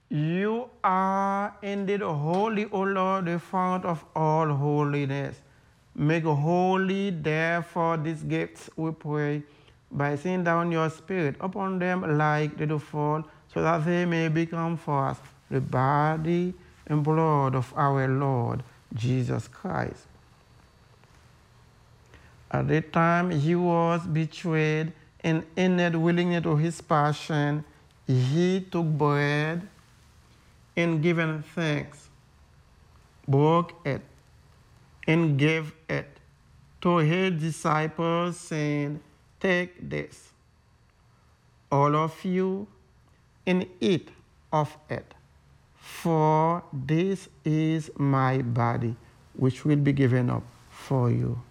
You are indeed holy, O Lord, the fount of all holiness. Make holy, therefore, these gifts, we pray, by sending down your Spirit upon them like the fall, so that they may become for us the body and blood of our Lord Jesus Christ. At the time he was betrayed and ended willingly to his passion, he took bread and giving thanks, broke it, and gave it to his disciples, saying, "Take this, all of you, and eat of it, for this is my body, which will be given up for you."